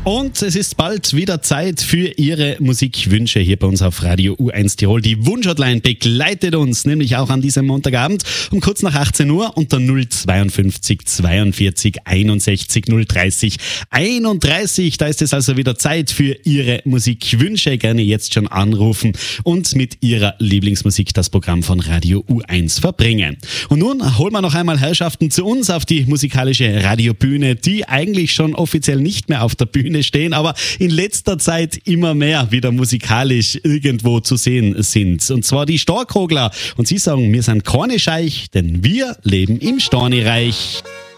Und es ist bald wieder Zeit für Ihre Musikwünsche hier bei uns auf Radio U1 Tirol. Die Wunschhotline begleitet uns nämlich auch an diesem Montagabend um kurz nach 18 Uhr unter 052 42 61 030 31. Da ist es also wieder Zeit für Ihre Musikwünsche. Gerne jetzt schon anrufen und mit Ihrer Lieblingsmusik das Programm von Radio U1 verbringen. Und nun holen wir noch einmal Herrschaften zu uns auf die musikalische Radiobühne, die eigentlich schon offiziell nicht mehr auf der Bühne stehen, aber in letzter Zeit immer mehr wieder musikalisch irgendwo zu sehen sind. Und zwar die Storkrogler. Und sie sagen, wir sind keine Scheich, denn wir leben im Stornireich.